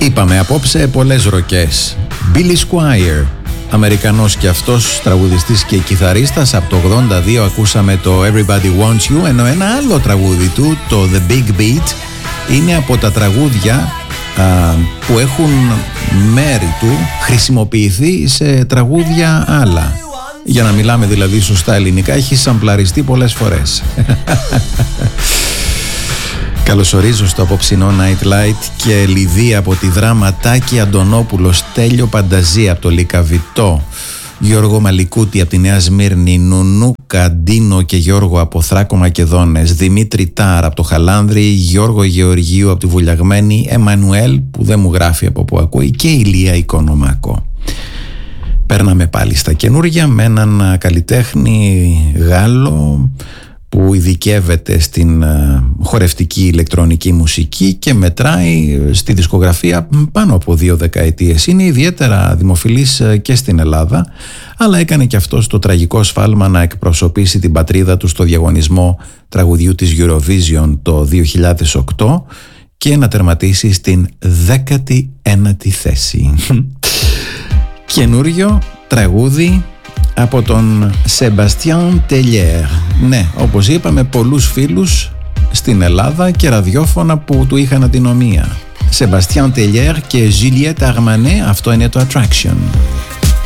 Είπαμε απόψε πολλές ροκές. Billy Squier, Αμερικανός και αυτός, τραγουδιστής και κιθαρίστας. Από το 82 ακούσαμε το Everybody Wants You, ενώ ένα άλλο τραγούδι του, το The Big Beat, είναι από τα τραγούδια που έχουν μέρη του χρησιμοποιηθεί σε τραγούδια άλλα. Για να μιλάμε δηλαδή σωστά ελληνικά, έχει σαμπλαριστεί πολλές φορές. Καλωσορίζω στο απόψινό Night Light και Λιδία από τη Δράμα, Τάκη Αντωνόπουλο, Στέλιο Πανταζή από το Λυκαβητό, Γιώργο Μαλικούτη από τη Νέα Σμύρνη, Νουνού Καντίνο και Γιώργο από Θράκο Μακεδόνες, Δημήτρη Τάρα από το Χαλάνδρη, Γιώργο Γεωργίου από τη Βουλιαγμένη, Εμμανουέλ που δεν μου γράφει από που ακούει και Ηλία Οικονομάκο. Παίρναμε πάλι στα καινούργια με έναν καλλιτέχνη Γάλλο που ειδικεύεται στην χορευτική ηλεκτρονική μουσική και μετράει στη δισκογραφία πάνω από 2 δεκαετίες. Είναι ιδιαίτερα δημοφιλής και στην Ελλάδα, αλλά έκανε και αυτός το τραγικό σφάλμα να εκπροσωπήσει την πατρίδα του στο διαγωνισμό τραγουδιού της Eurovision το 2008 και να τερματίσει στην 19η θέση. Καινούριο τραγούδι από τον Σεμπαστιάν Τελιέρ. Ναι, όπως είπαμε, πολλούς φίλους στην Ελλάδα και ραδιόφωνα που του είχαν αντινομία. Σεμπαστιάν Τελιέρ και Juliette Armanet, αυτό είναι το Attraction.